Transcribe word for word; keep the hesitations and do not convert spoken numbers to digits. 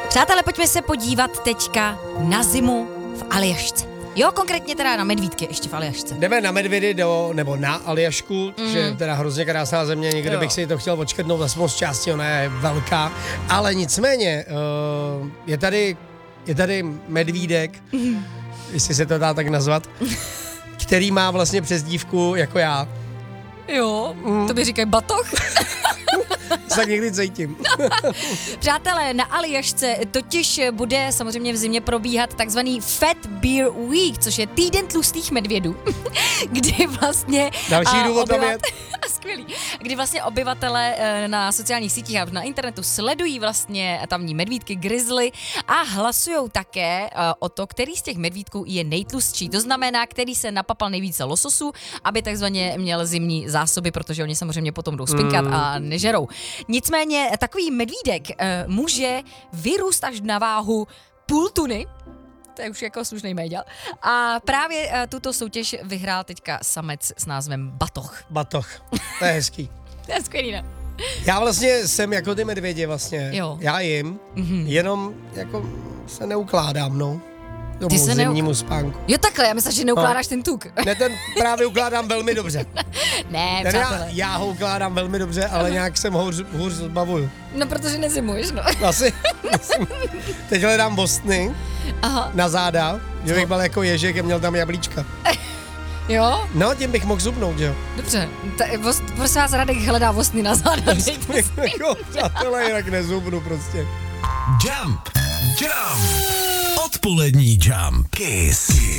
Přátelé, pojďme se podívat teďka na zimu v Aljašce. Jo, konkrétně teda na medvídky ještě v Aljašce. Jdeme na medvědy do, nebo na Aljašku, mm. že teda hrozně krásná země, někde jo. bych si to chtěl odškrtnout aspoň z části, ona je velká, ale nicméně uh, je tady, je tady medvídek, mm. jestli se to dá tak nazvat, který má vlastně přezdívku jako já. Jo, mm. to by říkají batoh. Tak někdy cítím. Přátelé, na Aljašce totiž bude samozřejmě v zimě probíhat takzvaný Fat Bear Week, což je týden tlustých medvědů, kdy vlastně... Další důvod tam je. Skvělý. Kdy vlastně obyvatele na sociálních sítích a na internetu sledují vlastně tamní medvídky, grizzly a hlasujou také o to, který z těch medvídků je nejtlustší. To znamená, který se napapal nejvíce lososů, aby takzvaně měl zimní zásoby, protože oni samozřejmě potom jdou spinkat mm. a nežerou. Nicméně takový medvídek uh, může vyrůst až na váhu půl tuny. To je už jako slušnej méďal. A právě uh, tuto soutěž vyhrál teďka samec s názvem Batoh. Batoh, to je hezký. To je skvělý, ne? Já vlastně jsem jako ty medvědi vlastně. Jo. Já jim, mm-hmm. jenom jako se neukládám, no. Tomu Ty se zimnímu neuk... spánku. Jo takhle, já myslím, že neukládáš no. ten tuk. Ne, ten právě ukládám velmi dobře. Ne, ten já, já ho ukládám velmi dobře, ale nějak jsem hůř, hůř zbavuju. No, protože nezimuješ, no. Asi. Teď hledám bostny Aha. na záda, že bych byl jako ježek a měl tam jablíčka. Jo? No, tím bych mohl zubnout, jo. Dobře, prosím vás, Radek hledá vostny na záda. Jako, přátelé, jinak nezubnu prostě. Jump, jump, odpolední Jump, Kiss.